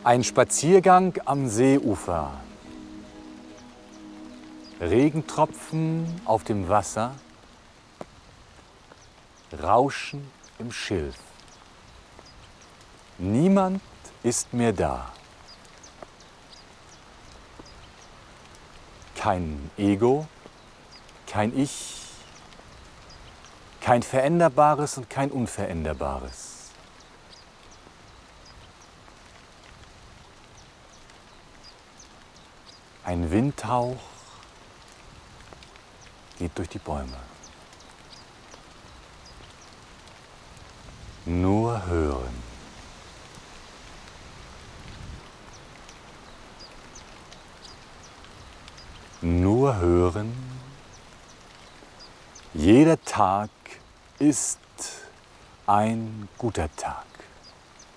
Ein Spaziergang am Seeufer. Regentropfen auf dem Wasser, Rauschen im Schilf. Niemand ist mehr da. Kein Ego, kein Ich, kein Veränderbares und kein Unveränderbares. Ein Windhauch geht durch die Bäume. Nur hören. Nur hören. Jeder Tag ist ein guter Tag.